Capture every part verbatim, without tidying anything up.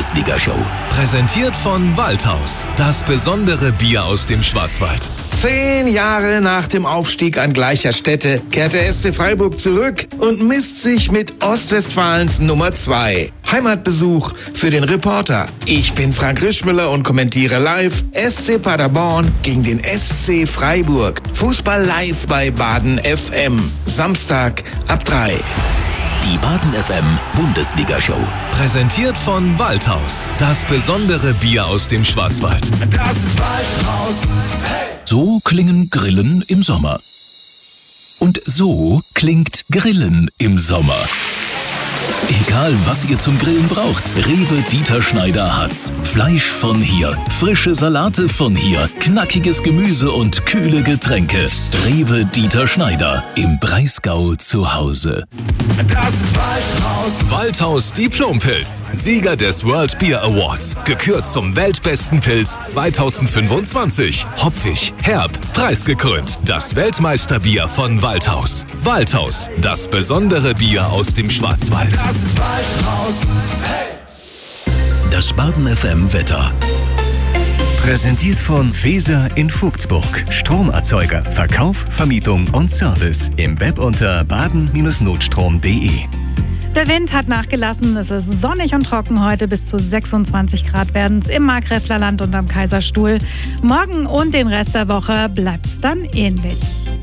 Bundesliga-Show. Präsentiert von Waldhaus. Das besondere Bier aus dem Schwarzwald. Zehn Jahre nach dem Aufstieg an gleicher Stätte kehrt der S C Freiburg zurück und misst sich mit Ostwestfalens Nummer zwei. Heimatbesuch für den Reporter. Ich bin Frank Rischmüller und kommentiere live S C Paderborn gegen den S C Freiburg. Fußball live bei Baden F M. Samstag ab drei. Die Baden F M Bundesliga-Show. Präsentiert von Waldhaus. Das besondere Bier aus dem Schwarzwald. Das ist Waldhaus. Hey! So klingen Grillen im Sommer. Und so klingt Grillen im Sommer. Egal, was ihr zum Grillen braucht, Rewe Dieter Schneider hat's. Fleisch von hier, frische Salate von hier, knackiges Gemüse und kühle Getränke. Rewe Dieter Schneider, im Breisgau zu Hause. Das ist Waldhaus. Waldhaus Diplompilz, Sieger des World Beer Awards. Gekürt zum weltbesten Pilz zweitausendfünfundzwanzig. Hopfig, herb, preisgekrönt. Das Weltmeisterbier von Waldhaus. Waldhaus, das besondere Bier aus dem Schwarzwald. Das ist Waldhaus. Hey! Das Baden F M Wetter. Präsentiert von Feser in Vogtsburg. Stromerzeuger, Verkauf, Vermietung und Service. Im Web unter baden Bindestrich notstrom punkt de. Der Wind hat nachgelassen, es ist sonnig und trocken heute, bis zu sechsundzwanzig Grad werden es im Markgräflerland und am Kaiserstuhl. Morgen und den Rest der Woche bleibt es dann ähnlich.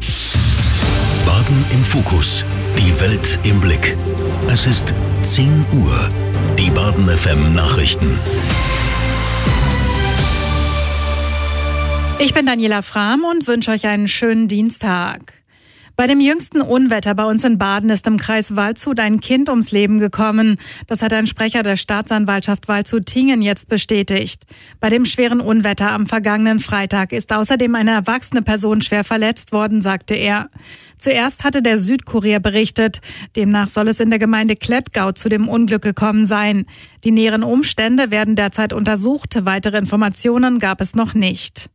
Baden im Fokus, die Welt im Blick. Es ist zehn Uhr. Die Baden F M Nachrichten. Ich bin Daniela Frahm und wünsche euch einen schönen Dienstag. Bei dem jüngsten Unwetter bei uns in Baden ist im Kreis Waldshut ein Kind ums Leben gekommen. Das hat ein Sprecher der Staatsanwaltschaft Waldshut-Tiengen jetzt bestätigt. Bei dem schweren Unwetter am vergangenen Freitag ist außerdem eine erwachsene Person schwer verletzt worden, sagte er. Zuerst hatte der Südkurier berichtet. Demnach soll es in der Gemeinde Klettgau zu dem Unglück gekommen sein. Die näheren Umstände werden derzeit untersucht. Weitere Informationen gab es noch nicht.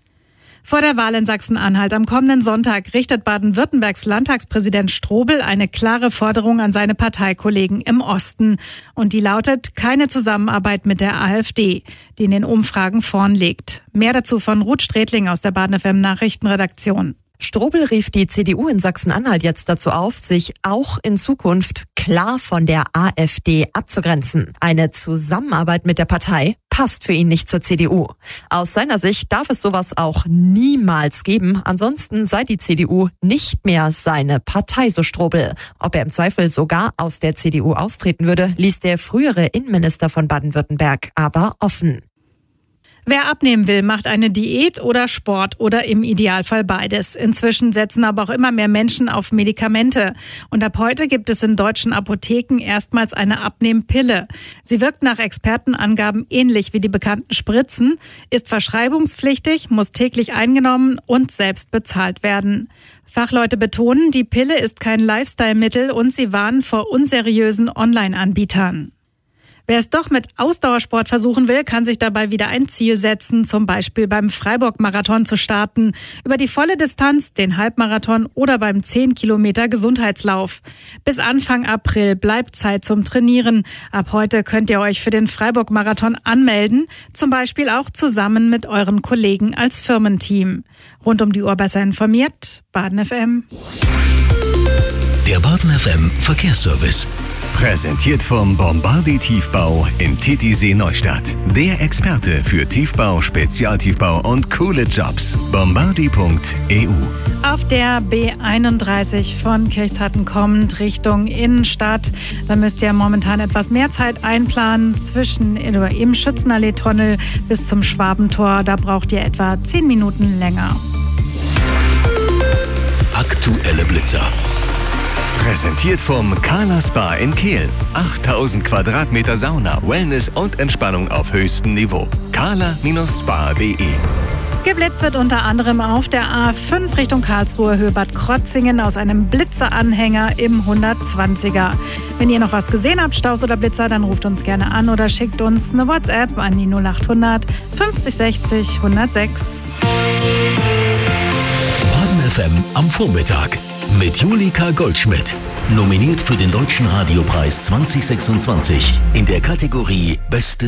Vor der Wahl in Sachsen-Anhalt am kommenden Sonntag richtet Baden-Württembergs Landtagspräsident Strobel eine klare Forderung an seine Parteikollegen im Osten. Und die lautet: keine Zusammenarbeit mit der AfD, die in den Umfragen vorn liegt. Mehr dazu von Ruth Strätling aus der Baden F M Nachrichtenredaktion. Strobel rief die C D U in Sachsen-Anhalt jetzt dazu auf, sich auch in Zukunft klar von der AfD abzugrenzen. Eine Zusammenarbeit mit der Partei passt für ihn nicht zur C D U. Aus seiner Sicht darf es sowas auch niemals geben. Ansonsten sei die C D U nicht mehr seine Partei, so Strobel. Ob er im Zweifel sogar aus der C D U austreten würde, ließ der frühere Innenminister von Baden-Württemberg aber offen. Wer abnehmen will, macht eine Diät oder Sport oder im Idealfall beides. Inzwischen setzen aber auch immer mehr Menschen auf Medikamente. Und ab heute gibt es in deutschen Apotheken erstmals eine Abnehmpille. Sie wirkt nach Expertenangaben ähnlich wie die bekannten Spritzen, ist verschreibungspflichtig, muss täglich eingenommen und selbst bezahlt werden. Fachleute betonen, die Pille ist kein Lifestyle-Mittel und sie warnen vor unseriösen Online-Anbietern. Wer es doch mit Ausdauersport versuchen will, kann sich dabei wieder ein Ziel setzen, zum Beispiel beim Freiburg-Marathon zu starten, über die volle Distanz, den Halbmarathon oder beim zehn Kilometer Gesundheitslauf. Bis Anfang April bleibt Zeit zum Trainieren. Ab heute könnt ihr euch für den Freiburg-Marathon anmelden, zum Beispiel auch zusammen mit euren Kollegen als Firmenteam. Rund um die Uhr besser informiert, Baden F M. Der Baden F M Verkehrsservice. Präsentiert vom Bombardi Tiefbau in Titisee Neustadt. Der Experte für Tiefbau, Spezialtiefbau und coole Jobs. bombardi punkt e u. Auf der B einunddreißig von Kirchzarten kommend Richtung Innenstadt. Da müsst ihr momentan etwas mehr Zeit einplanen. Zwischen oder im Schützenallee-Tunnel bis zum Schwabentor. Da braucht ihr etwa zehn Minuten länger. Aktuelle Blitzer. Präsentiert vom Carla Spa in Kehl. achttausend Quadratmeter Sauna, Wellness und Entspannung auf höchstem Niveau. carla Spa punkt de. Geblitzt wird unter anderem auf der A fünf Richtung Karlsruhe, Höhe Bad Krotzingen aus einem Blitzeranhänger im hundertzwanziger. Wenn ihr noch was gesehen habt, Staus oder Blitzer, dann ruft uns gerne an oder schickt uns eine WhatsApp an die null achthundert fünfzig sechzig hundertsechs. Baden F M am Vormittag mit Julika Goldschmidt. Nominiert für den Deutschen Radiopreis zwanzig sechsundzwanzig in der Kategorie Beste